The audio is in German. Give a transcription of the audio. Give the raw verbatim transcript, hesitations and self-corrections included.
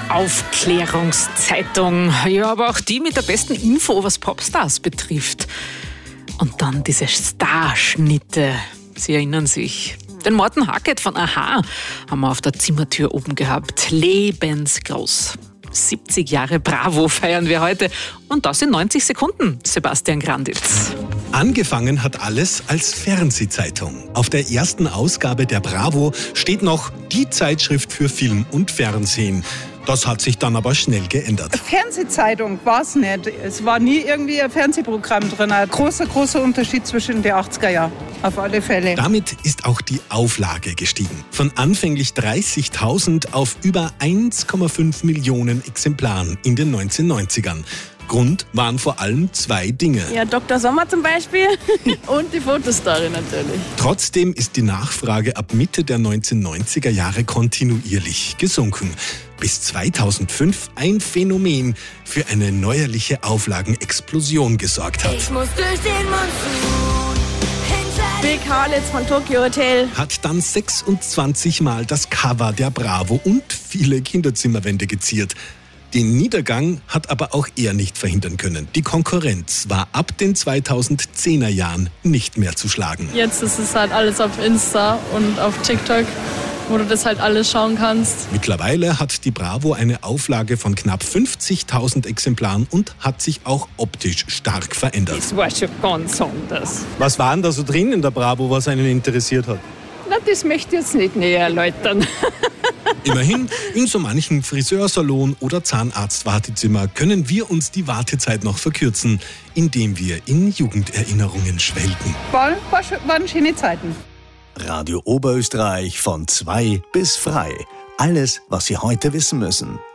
Aufklärungszeitung. Ja, aber auch die mit der besten Info, was Popstars betrifft. Und dann diese Starschnitte. Sie erinnern sich. Den Morten Harket von a-ha haben wir auf der Zimmertür oben gehabt. Lebensgroß. siebzig Jahre Bravo feiern wir heute. Und das in neunzig Sekunden, Sebastian Granditz. Angefangen hat alles als Fernsehzeitung. Auf der ersten Ausgabe der Bravo steht noch die Zeitschrift für Film und Fernsehen. Das hat sich dann aber schnell geändert. Fernsehzeitung war es nicht. Es war nie irgendwie ein Fernsehprogramm drin. Ein großer, großer Unterschied zwischen den achtziger Jahren. Auf alle Fälle. Damit ist auch die Auflage gestiegen. Von anfänglich dreißigtausend auf über eins Komma fünf Millionen Exemplaren in den neunzehnhundertneunzigern. Grund waren vor allem zwei Dinge. Ja, Doktor Sommer zum Beispiel und die Fotostory natürlich. Trotzdem ist die Nachfrage ab Mitte der neunzehnhundertneunziger Jahre kontinuierlich gesunken. Bis zweitausendfünf ein Phänomen für eine neuerliche Auflagenexplosion gesorgt hat. Ich muss durch den Monsun. Big Harlots von Tokyo Hotel Hat dann sechsundzwanzig Mal das Cover der Bravo und viele Kinderzimmerwände geziert. Den Niedergang hat aber auch er nicht verhindern können. Die Konkurrenz war ab den zweitausendzehner Jahren nicht mehr zu schlagen. Jetzt ist es halt alles auf Insta und auf TikTok, wo du das halt alles schauen kannst. Mittlerweile hat die Bravo eine Auflage von knapp fünfzigtausend Exemplaren und hat sich auch optisch stark verändert. Das war schon ganz anders. Was war denn da so drin in der Bravo, was einen interessiert hat? Na, das möchte ich jetzt nicht näher erläutern. Immerhin, in so manchen Friseursalon oder Zahnarztwartezimmer können wir uns die Wartezeit noch verkürzen, indem wir in Jugenderinnerungen schwelgen. War, war, waren schöne Zeiten. Radio Oberösterreich von zwei bis frei. Alles, was Sie heute wissen müssen.